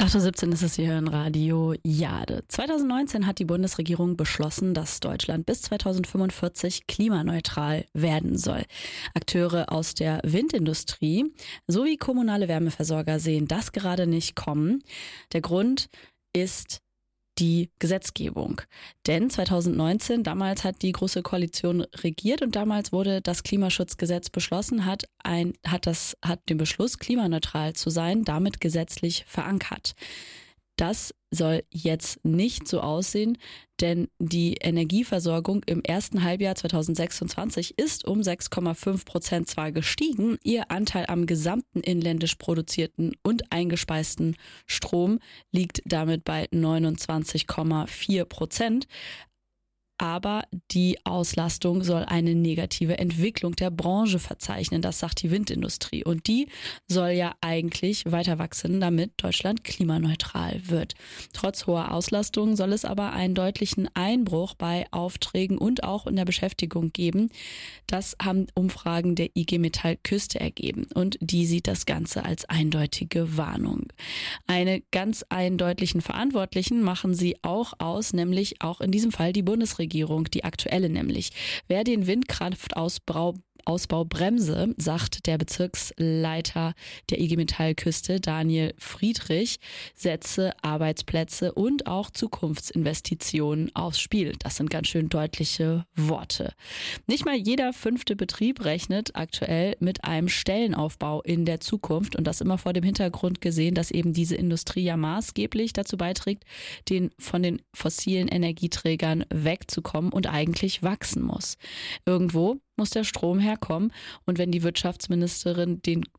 8:17 Uhr ist es hier in Radio Jade. 2019 hat die Bundesregierung beschlossen, dass Deutschland bis 2045 klimaneutral werden soll. Akteure aus der Windindustrie sowie kommunale Wärmeversorger sehen das gerade nicht kommen. Der Grund ist die Gesetzgebung. Denn 2019, damals hat die Große Koalition regiert und damals wurde das Klimaschutzgesetz beschlossen, hat den Beschluss, klimaneutral zu sein, damit gesetzlich verankert. Das soll jetzt nicht so aussehen, denn die Energieversorgung im ersten Halbjahr 2026 ist um 6,5% zwar gestiegen, ihr Anteil am gesamten inländisch produzierten und eingespeisten Strom liegt damit bei 29,4%. Aber die Auslastung soll eine negative Entwicklung der Branche verzeichnen, das sagt die Windindustrie. Und die soll ja eigentlich weiter wachsen, damit Deutschland klimaneutral wird. Trotz hoher Auslastung soll es aber einen deutlichen Einbruch bei Aufträgen und auch in der Beschäftigung geben. Das haben Umfragen der IG Metall Küste ergeben. Und die sieht das Ganze als eindeutige Warnung. Eine ganz eindeutigen Verantwortlichen machen sie auch aus, nämlich auch in diesem Fall die Bundesregierung, die aktuelle nämlich. Wer den Windkraftausbau bremse, sagt der Bezirksleiter der IG Metall Küste, Daniel Friedrich, setze Arbeitsplätze und auch Zukunftsinvestitionen aufs Spiel. Das sind ganz schön deutliche Worte. Nicht mal jeder 5. Betrieb rechnet aktuell mit einem Stellenaufbau in der Zukunft und das immer vor dem Hintergrund gesehen, dass eben diese Industrie ja maßgeblich dazu beiträgt, von den fossilen Energieträgern wegzukommen und eigentlich wachsen muss. Irgendwo muss der Strom herkommen und wenn die Wirtschaftsministerin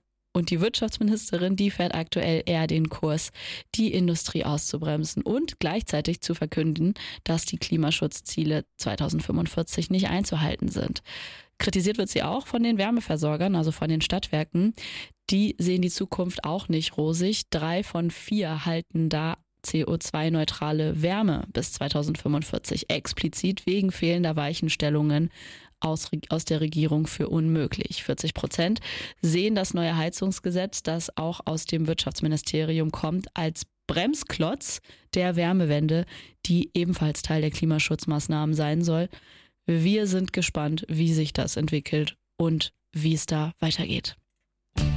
die fährt aktuell eher den Kurs, die Industrie auszubremsen und gleichzeitig zu verkünden, dass die Klimaschutzziele 2045 nicht einzuhalten sind. Kritisiert wird sie auch von den Wärmeversorgern, also von den Stadtwerken. Die sehen die Zukunft auch nicht rosig. 3 von 4 halten da CO2-neutrale Wärme bis 2045 explizit wegen fehlender Weichenstellungen aus der Regierung für unmöglich. 40% sehen das neue Heizungsgesetz, das auch aus dem Wirtschaftsministerium kommt, als Bremsklotz der Wärmewende, die ebenfalls Teil der Klimaschutzmaßnahmen sein soll. Wir sind gespannt, wie sich das entwickelt und wie es da weitergeht.